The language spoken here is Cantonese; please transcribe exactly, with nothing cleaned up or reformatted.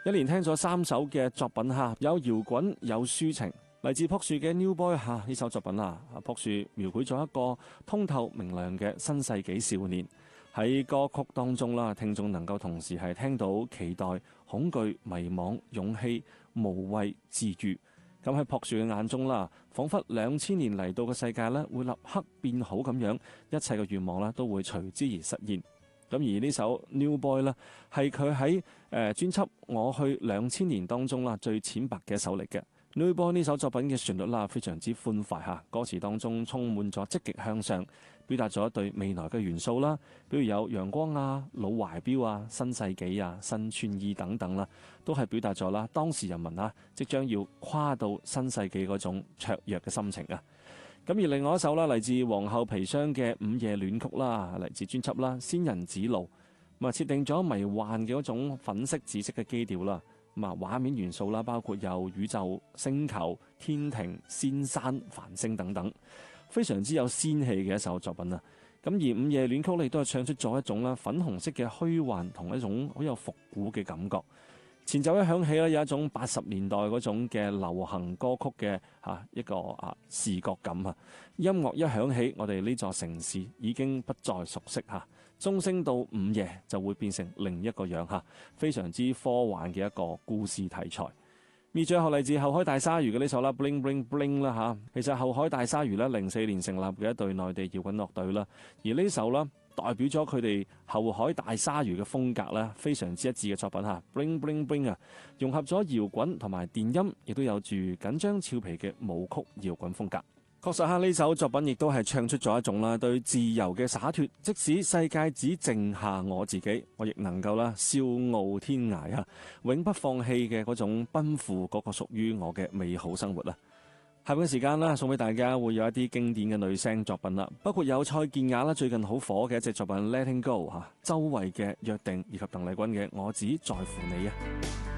一連聽咗三首嘅作品吓，有搖滾有抒情，嚟自朴樹嘅 New Boy 吓呢首作品啊，朴樹描繪咗一個通透明亮嘅新世紀少年。喺歌曲當中啦，聽眾能夠同時係聽到期待、恐懼、迷惘、勇氣、無畏、治愈。咁喺朴樹嘅眼中啦，仿佛兩千年嚟到嘅世界咧會立刻變好咁樣，一切嘅願望咧都會隨之而實現。咁而呢首 New Boy 呢，係佢喺誒專輯《我去兩千年》當中啦最淺白嘅一首嚟嘅。New Boy 呢首作品嘅旋律啦非常之歡快嚇，歌詞當中充滿咗積極向上，表達咗對未來嘅元素啦，比如有陽光啊、老懷錶啊、新世紀啊、新穿衣等等啦，都係表達咗啦當時人民啊即將要跨到新世紀嗰種雀躍嘅心情啊。咁而另外一首啦，嚟自皇后皮箱嘅午夜戀曲啦，嚟自專輯啦《仙人指路》，咁啊設定咗迷幻嘅嗰種粉色紫色嘅基調啦，咁啊畫面元素啦，包括有宇宙、星球、天庭、仙山、繁星等等，非常之有仙氣嘅一首作品啊。咁而午夜戀曲你都係唱出咗一種啦粉紅色嘅虛幻同一種好有復古嘅感覺。前奏一響起咧，有一種八十年代嗰種嘅流行歌曲嘅嚇一個啊視覺感啊！音樂一響起，我哋呢座城市已經不再熟悉嚇，鐘聲到午夜就會變成另一個樣嚇，非常之科幻嘅一個故事題材。而最後嚟自後海大鯊魚嘅呢首啦，Bling Bling Bling 啦嚇，其實後海大鯊魚咧零四年成立嘅一隊內地搖滾樂隊啦，而呢首啦，代表咗佢哋後海大鯊魚嘅風格啦，非常之一致嘅作品嚇 ，Bling Bling Bling 啊，融合咗搖滾同埋電音，亦都有住緊張俏皮嘅舞曲搖滾風格。確實下呢首作品亦都係唱出咗一種啦對自由嘅灑脫，即使世界只剩下我自己，我亦能夠啦笑傲天涯啊，永不放棄嘅嗰種奔赴嗰個屬於我嘅美好生活啊！下邊嘅時間啦，送俾大家會有一啲經典嘅女聲作品啦，包括有蔡健雅啦，最近好火嘅一隻作品《Letting Go》吓，周蕙嘅《約定》以及鄧麗君嘅《我只在乎你》啊。